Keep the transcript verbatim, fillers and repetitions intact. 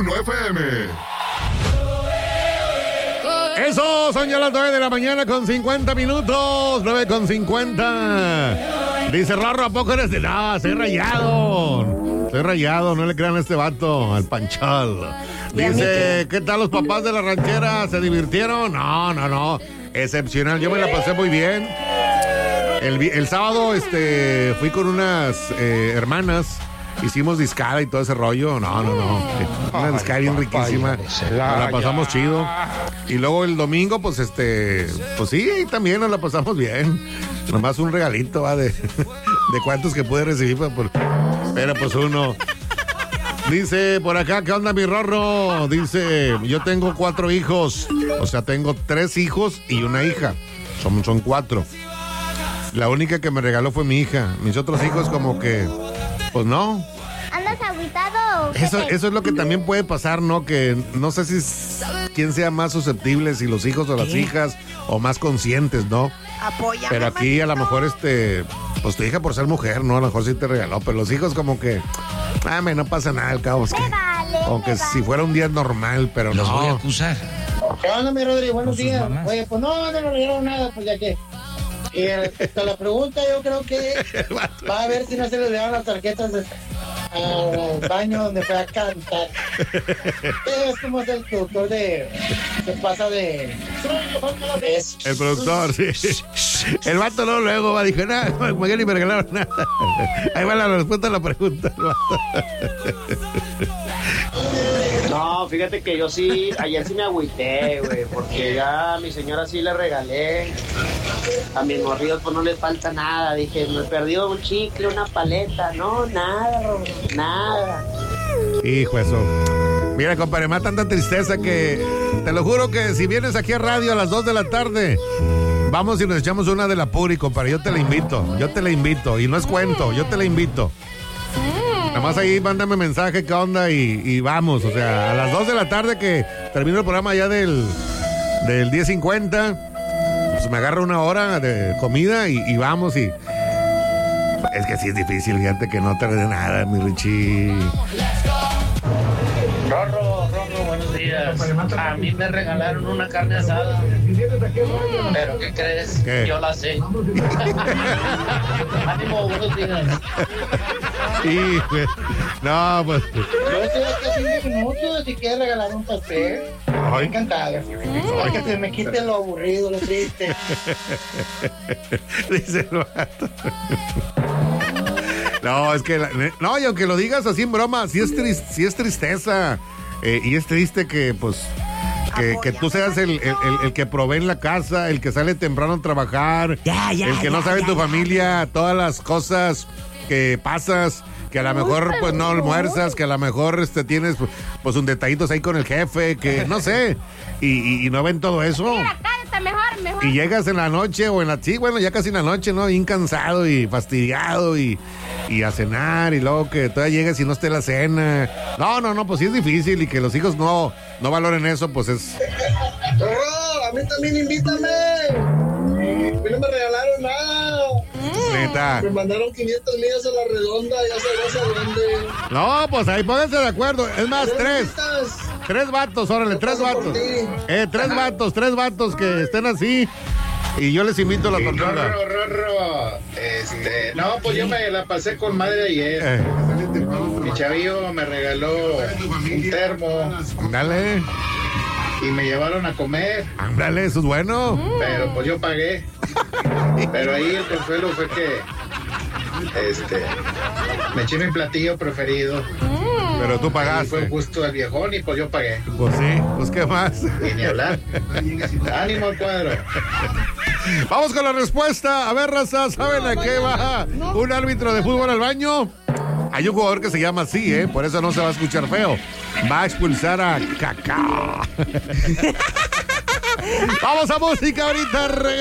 uno F M. Eso, son ya las nueve de la mañana con cincuenta minutos. nueve con cincuenta. Dice Rorro, ¿a poco eres de nada? Soy rayado. Soy rayado, no le crean a este vato, al Panchal. Dice, ¿qué tal los papás de la ranchera? ¿Se divirtieron? No, no, no. Excepcional, yo me la pasé muy bien. El, el sábado este, fui con unas eh, hermanas. Hicimos discada y todo ese rollo. No, no, no. Una discada bien riquísima. Nos la pasamos chido. Y luego el domingo, pues este, pues sí, también nos la pasamos bien. Nomás un regalito, ¿va? De, de cuántos que pude recibir. Pues, pero pues uno. Dice por acá, ¿qué onda, mi Rorro? Dice, yo tengo cuatro hijos. O sea, tengo tres hijos y una hija. Son, son cuatro. La única que me regaló fue mi hija. Mis otros hijos como que, pues no. ¿Andas agüitado? Eso, eso es lo que también puede pasar, ¿no? Que no sé si es, quién sea más susceptible, si los hijos o las hijas, o más conscientes, ¿no? Apóyame, pero aquí a lo mejor este, pues tu hija por ser mujer, ¿no? A lo mejor sí te regaló, pero los hijos como que, ah, me no pasa nada, al cabo. Es que, vale, aunque si vale. fuera un día normal, pero los no. voy a acusar. ¿Qué onda, mi Rodri? Buenos días. Oye, pues no, no me regalaron nada, pues ya que. Y respecto a la pregunta, yo creo que va a ver si no se le dieron las tarjetas de, al baño donde fue a cantar. Es como es el productor de... Se pasa de... Es, el productor, sí. El vato no, luego va, dijo, nada, no, Miguel ni me regalaron nada. Ahí va la respuesta a la pregunta. No, fíjate que yo sí, ayer sí me agüité, güey, porque ya a mi señora sí le regalé. A mis morridos pues no les falta nada. Dije, me he perdido un chicle, una paleta. No, nada, Robert, nada. Hijo, eso. Mira, compadre, me da tanta tristeza que te lo juro que si vienes aquí a radio a las dos de la tarde, vamos y nos echamos una de la Puri, compadre. Yo te la invito, yo te la invito. Y no es cuento, yo te la invito. Nada más ahí mándame mensaje, qué onda, y, y vamos. O sea, a las dos de la tarde que termino el programa ya del, del diez cincuenta, pues me agarro una hora de comida y, y vamos y... Es que sí es difícil, fíjate que no te de nada, mi Richie. Rorro, Rorro, buenos días. A mí me regalaron una carne asada. ¿Pero qué crees? ¿Qué? Yo la sé. Ánimo, buenos días. Sí, no, pues... Yo estoy aquí hace cinco minutos, si quieres regalar un pastel. Estoy encantado. Ay, que se me quite lo aburrido, lo triste. Dice el vato. No, es que... La, no, y aunque lo digas así en broma, sí es, tris, sí es tristeza. Eh, y es triste que, pues... Que, que tú seas el, el, el, el que provee en la casa, el que sale temprano a trabajar, ya, ya, el que ya, no sabe ya, tu ya, familia, todas las cosas que pasas, que a lo mejor pues no almuerzas, que a lo mejor este tienes pues un detallitos ahí con el jefe, que no sé, y, y, y no ven todo eso. Mira, cállate, mejor, mejor. Y llegas en la noche o en la... Sí, bueno, ya casi en la noche, ¿no? Bien cansado y fastidiado y, y a cenar y luego que todavía llegas y no esté la cena. No, no, no, pues sí es difícil y que los hijos no, no valoren eso, pues es... ¡Oh, a mí también invítame! A mí no me regalaron nada. Neta. Me mandaron quinientas millas a la redonda, ya sabes a dónde. No, pues ahí pónganse de acuerdo. Es más, ¿Pero tres. invitas? Tres vatos, órale, tres vatos. Eh, tres vatos, tres vatos que estén así. Y yo les invito a la tortuga. Rorro, Rorro. Este, no, pues yo me la pasé con madre ayer. Eh. Mi chavillo me regaló un termo. Dale. Y me llevaron a comer. Ándale, eso es bueno. Pero pues yo pagué. Pero ahí el consuelo fue que este me eché mi platillo preferido. Pero tú pagaste. Y fue justo al viejón y pues yo pagué. Pues sí, pues qué más. Y ni hablar. Ánimo al cuadro. Vamos con la respuesta. A ver, raza, ¿saben a qué va un árbitro de fútbol al baño? Hay un jugador que se llama así, ¿eh? Por eso no se va a escuchar feo. Va a expulsar a Kaká. Vamos a música ahorita.